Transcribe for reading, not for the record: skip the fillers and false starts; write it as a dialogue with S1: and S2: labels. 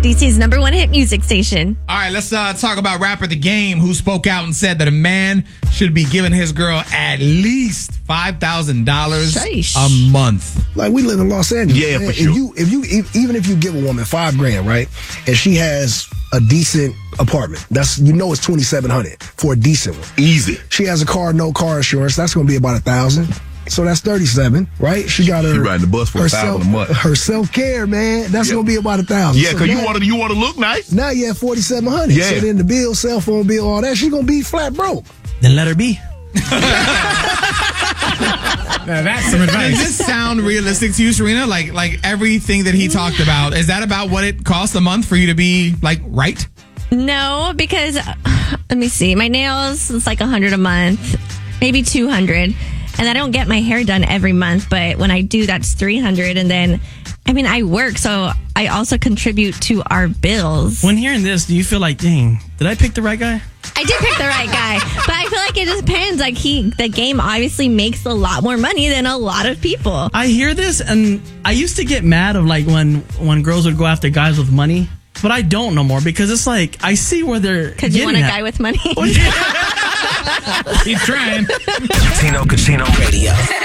S1: DC's number one hit music station.
S2: All right, let's talk about rapper The Game, who spoke out and said that a man should be giving his girl at least $5,000 a month.
S3: Like, we live in Los Angeles.
S4: Yeah,
S3: man.
S4: for sure.
S3: Even if you give a woman $5,000, right, and she has a decent apartment, it's $2,700 for a decent one.
S4: Easy.
S3: She has a car, no car insurance. That's going to be about $1,000. So that's $37, right? She got her.
S4: She riding the bus for $1,000 a month.
S3: Her self-care, man. That's going to be about $1,000.
S4: Yeah, because you want to look nice.
S3: Now you have $4,700.
S4: Yeah.
S3: So then the bill, cell phone bill, all that, she going to be flat broke.
S5: Then let her be.
S2: Now that's some advice. Does this sound realistic to you, Serena? Like everything that he talked about, is that about what it costs a month for you to be like right?
S1: No, because let me see. My nails, it's like $100 a month, maybe $200. And I don't get my hair done every month, but when I do, that's $300. And then, I work, so I also contribute to our bills.
S5: When hearing this, do you feel like, dang, did I pick the right guy?
S1: I did pick the right guy, but I feel like it just depends. Like the Game obviously makes a lot more money than a lot of people.
S5: I hear this, and I used to get mad of like when girls would go after guys with money, but I don't no more because it's like I see where they're
S1: because you want a guy with money.
S2: Keep trying.
S6: Tino Casino Radio.